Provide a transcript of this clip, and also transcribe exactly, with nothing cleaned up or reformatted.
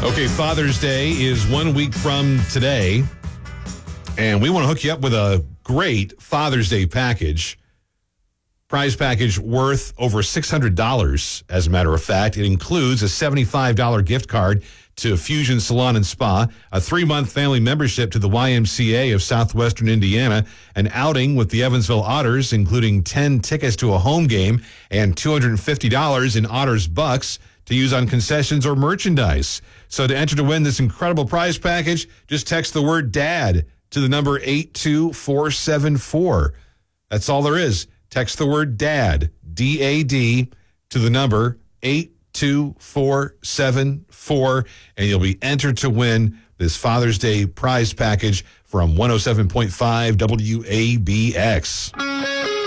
Okay, Father's Day is one week from today, and we want to hook you up with a great Father's Day package. Prize package worth over six hundred dollars, as a matter of fact. It includes a seventy-five dollars gift card to Fusion Salon and Spa, a three-month family membership to the Y M C A of Southwestern Indiana, an outing with the Evansville Otters, including ten tickets to a home game, and two hundred fifty dollars in Otters bucks to use on concessions or merchandise. So to enter to win this incredible prize package, just text the word DAD to the number eight two four seven four. That's all there is. Text the word DAD, D A D, to the number eight two four seven four, and you'll be entered to win this Father's Day prize package from one oh seven point five W A B X.